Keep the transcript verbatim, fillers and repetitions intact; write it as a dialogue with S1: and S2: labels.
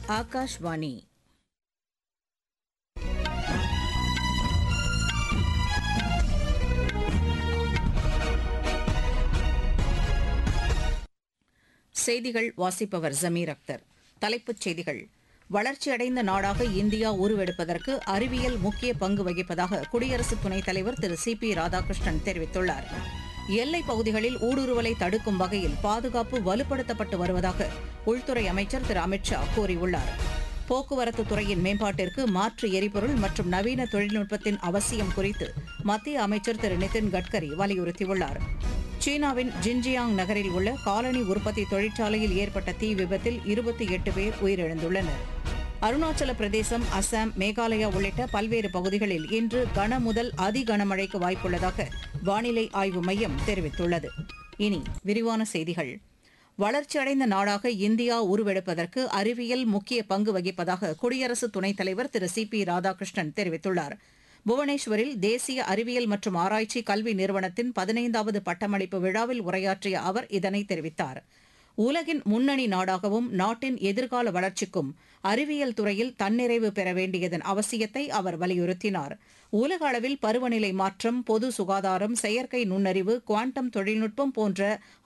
S1: ஆகாஷ்வாணி. செய்திகள் வாசிப்பவர் ஜமீர் அக்தர். தலைப்புச் செய்திகள்: வளர்ச்சியடைந்த நாடாக இந்தியா உருவெடுப்பதற்கு அறிவியல் முக்கிய பங்கு வகிப்பதாக குடியரசு துணைத் தலைவர் திரு சி பி ராதாகிருஷ்ணன் தெரிவித்துள்ளார். எல்லைப் பகுதிகளில் ஊடுருவலை தடுக்கும் வகையில் பாதுகாப்பு வலுப்படுத்தப்பட்டு வருவதாக உள்துறை அமைச்சர் திரு அமித் ஷா கூறியுள்ளார். போக்குவரத்து துறையின் மேம்பாட்டிற்கு மாற்று எரிபொருள் மற்றும் நவீன தொழில்நுட்பத்தின் அவசியம் குறித்து மத்திய அமைச்சர் திரு நிதின் கட்கரி வலியுறுத்தியுள்ளார். சீனாவின் ஜின்ஜியாங் நகரில் உள்ள காலனி உற்பத்தி தொழிற்சாலையில் ஏற்பட்ட தீ விபத்தில் இருபத்தி எட்டு பேர் உயிரிழந்துள்ளனர். அருணாச்சல பிரதேசம், அசாம், மேகாலயா உள்ளிட்ட பல்வேறு பகுதிகளில் இன்று கன முதல் அதி கனமழைக்கு வாய்ப்புள்ளதாக வானிலை ஆய்வு மையம் தெரிவித்துள்ளது. இனி விரிவான செய்திகள். வளர்ச்சியடைந்த நாடாக இந்தியா உருவெடுப்பதற்கு அறிவியல் முக்கிய பங்கு வகிப்பதாக குடியரசு துணைத் தலைவர் திரு சி பி ராதாகிருஷ்ணன் தெரிவித்துள்ளார். புவனேஸ்வரில் தேசிய அறிவியல் மற்றும் ஆராய்ச்சி கல்வி நிறுவனத்தின் பதினைந்தாவது பட்டமளிப்பு விழாவில் உரையாற்றிய அவர் இதனை தெரிவித்தார். உலகின் முன்னணி நாடாகவும் நாட்டின் எதிர்கால வளர்ச்சிக்கும் அறிவியல் துறையில் தன்னிறைவு பெற வேண்டியதன் அவசியத்தை அவர் வலியுறுத்தினார். உலக அளவில் பருவநிலை மாற்றம், பொது சுகாதாரம், செயற்கை நுண்ணறிவு, குவாண்டம் தொழில்நுட்பம் போன்ற